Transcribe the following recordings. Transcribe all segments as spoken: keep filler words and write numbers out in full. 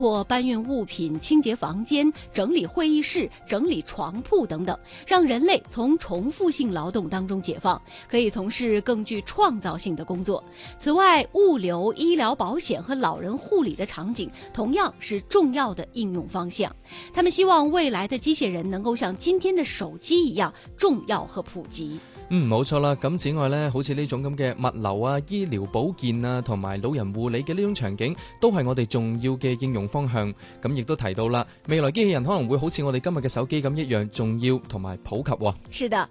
或搬运物品、清洁房间、整理会议室、整理床铺等等，让人类从重复性劳动当中解放，可以从事更具创造性的工作。此外，物流、医疗保险和老人护理的場景同样是重要的应用方向。他们希望未来的機械人能夠像今天的手機一樣重要和普及。 嗯，冇錯啦。咁此外呢，好似呢種咁嘅物流啊、醫療保健啊，同埋老人護理嘅呢種場景，都係我哋重要嘅應用方向。咁亦都提到啦，未來機器人可能會好似我哋今日嘅手機咁一樣重要同埋普及喎。 是的。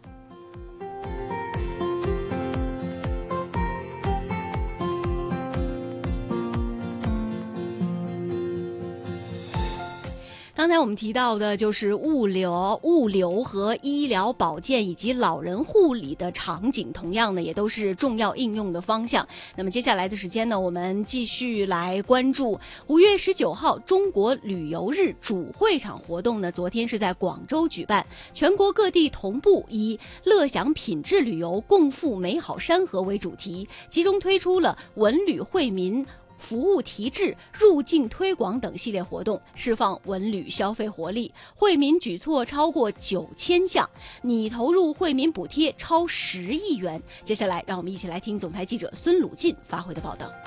刚才我们提到的就是物流、物流和医疗保健以及老人护理的场景，同样呢也都是重要应用的方向。那么接下来的时间呢，我们继续来关注五月十九号中国旅游日主会场活动呢，昨天是在广州举办，全国各地同步以乐享品质旅游，共赴美好山河为主题，集中推出了文旅惠民、服务提质、入境推广等系列活动，释放文旅消费活力。惠民举措超过九千项，拟投入惠民补贴超十亿元。接下来，让我们一起来听总台记者孙鲁进发回的报道。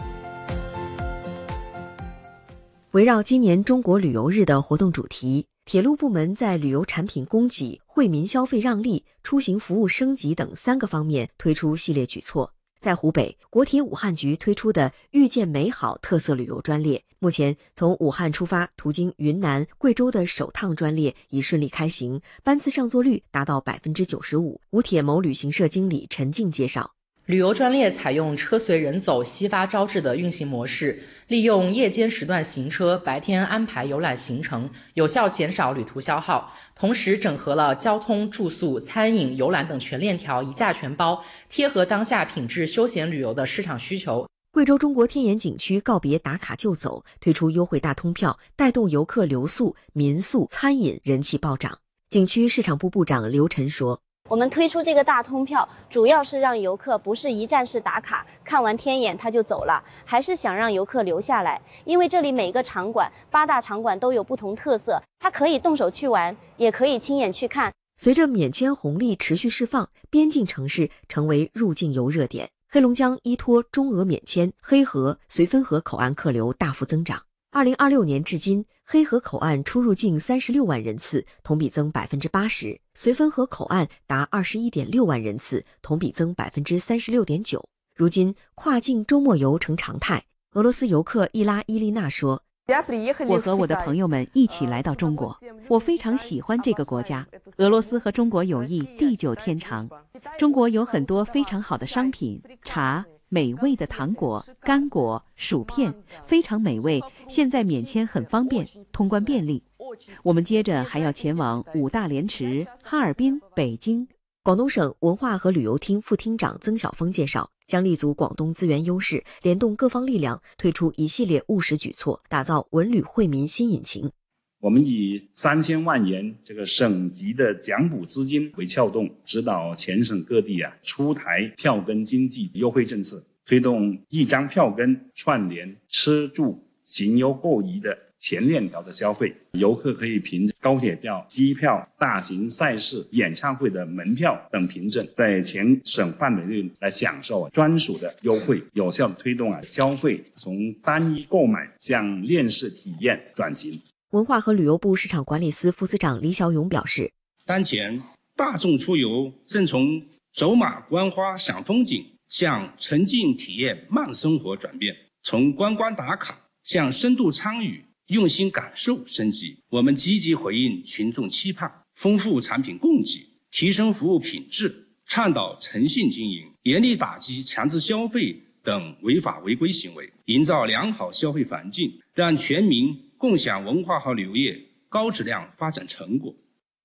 围绕今年中国旅游日的活动主题，铁路部门在旅游产品供给、惠民消费让利、出行服务升级等三个方面推出系列举措。在湖北，国铁武汉局推出的遇见美好特色旅游专列，目前从武汉出发途经云南、贵州的首趟专列已顺利开行，班次上座率达到 百分之九十五。 武铁某旅行社经理陈静介绍， 旅游专列采用车随人走、悉发招致的运行模式，利用夜间时段行车，白天安排游览行程，有效减少旅途消耗。同时整合了交通、住宿、餐饮、游览等全链条，一价全包，贴合当下品质休闲旅游的市场需求。 贵州中国天眼景区告别打卡就走，推出优惠大通票，带动游客留宿、民宿、餐饮人气暴涨。景区市场部部长刘晨说， 我们推出这个大通票，主要是让游客不是一站式打卡，看完天眼他就走了，还是想让游客留下来。因为这里每个场馆，八大场馆都有不同特色，他可以动手去玩，也可以亲眼去看。 随着免签红利持续释放，边境城市成为入境游热点。黑龙江依托中俄免签，黑河、绥芬河口岸客流大幅增长。二零二六年至今，黑河口岸出入境三十六万人次，同比增 百分之八十； 绥芬河口岸达 二十一点六万人次，同比增 百分之三十六点九。 如今跨境周末游成常态。俄罗斯游客伊拉伊丽娜说， 我和我的朋友们一起来到中国，我非常喜欢这个国家。俄罗斯和中国友谊地久天长，中国有很多非常好的商品，茶、美味的糖果、干果、薯片，非常美味。现在免签很方便，通关便利。我们接着还要前往五大连池、哈尔滨、北京。 广东省文化和旅游厅副厅长曾晓峰介绍，将立足广东资源优势，联动各方力量，推出一系列务实举措，打造文旅惠民新引擎。 我们以三千万元这个省级的奖补资金为撬动，指导全省各地啊出台票根经济优惠政策，推动一张票根串联吃住行优购移的全链条的消费。游客可以凭高铁票、机票、大型赛事、演唱会的门票等凭证，在全省范围内来享受专属的优惠，有效的推动啊消费从单一购买向链式体验转型。 文化和旅游部市场管理司副司长李小勇表示， 当前大众出游正从走马观花赏风景向沉浸体验慢生活转变，从观光打卡向深度参与用心感受升级。我们积极回应群众期盼，丰富产品供给，提升服务品质，倡导诚信经营，严厉打击强制消费等违法违规行为，营造良好消费环境，让全民共享文化和旅遊業高質量發展成果。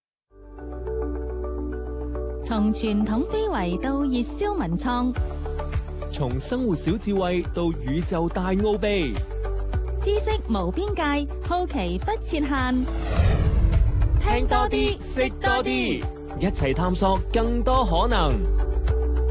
從傳統非遺到熱銷文創， 從生活小智慧到宇宙大奧秘， 知識無邊界，好奇不設限。 聽多啲，識多啲，一齊探索更多可能。